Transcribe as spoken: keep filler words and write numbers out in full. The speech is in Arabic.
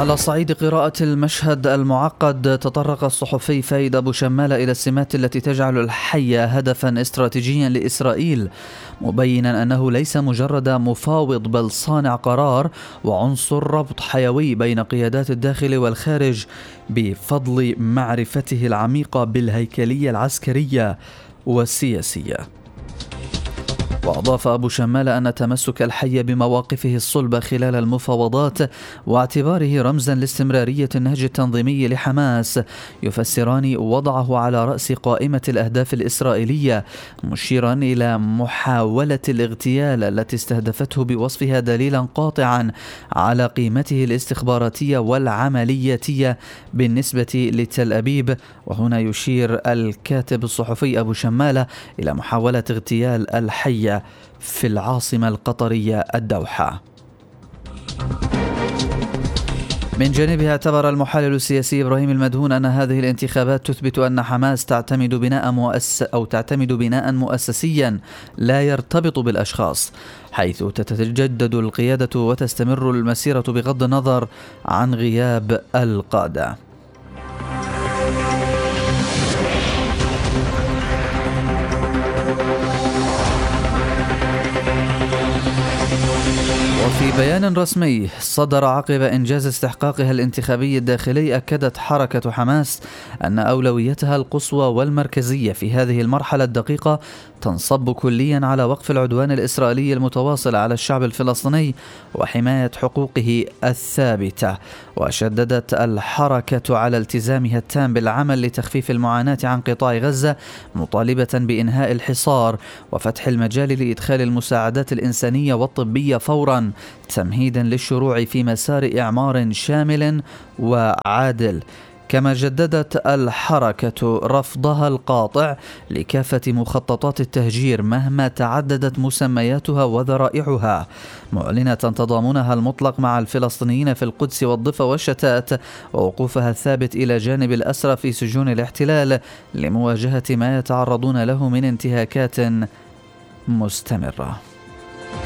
على صعيد قراءة المشهد المعقد، تطرق الصحفي فايد أبو شمالة إلى السمات التي تجعل الحية هدفا استراتيجيا لإسرائيل، مبينا أنه ليس مجرد مفاوض بل صانع قرار وعنصر ربط حيوي بين قيادات الداخل والخارج بفضل معرفته العميقة بالهيكلية العسكرية والسياسية. وأضاف أبو شمالة أن تمسك الحي بمواقفه الصلبة خلال المفاوضات واعتباره رمزا لاستمرارية النهج التنظيمي لحماس يفسران وضعه على رأس قائمة الأهداف الإسرائيلية، مشيرا إلى محاولة الاغتيال التي استهدفته بوصفها دليلا قاطعا على قيمته الاستخباراتية والعملياتية بالنسبة لتل أبيب. وهنا يشير الكاتب الصحفي أبو شمالة إلى محاولة اغتيال الحي في العاصمة القطرية الدوحة. من جانبها اعتبر المحلل السياسي إبراهيم المدهون أن هذه الانتخابات تثبت أن حماس تعتمد بناء مؤسس أو تعتمد بناء مؤسسيا لا يرتبط بالأشخاص، حيث تتجدد القيادة وتستمر المسيرة بغض النظر عن غياب القادة. وفي بيان رسمي صدر عقب إنجاز استحقاقها الانتخابي الداخلي، أكدت حركة حماس أن أولويتها القصوى والمركزية في هذه المرحلة الدقيقة تنصب كليا على وقف العدوان الإسرائيلي المتواصل على الشعب الفلسطيني وحماية حقوقه الثابتة. وشددت الحركة على التزامها التام بالعمل لتخفيف المعاناة عن قطاع غزة، مطالبة بإنهاء الحصار وفتح المجال لإدخال المساعدات الإنسانية والطبية فورا، تمهيدا للشروع في مسار إعمار شامل وعادل. كما جددت الحركة رفضها القاطع لكافة مخططات التهجير مهما تعددت مسمياتها وذرائعها، معلنة تضامنها المطلق مع الفلسطينيين في القدس والضفة والشتات ووقوفها الثابت إلى جانب الأسرى في سجون الاحتلال لمواجهة ما يتعرضون له من انتهاكات مستمرة.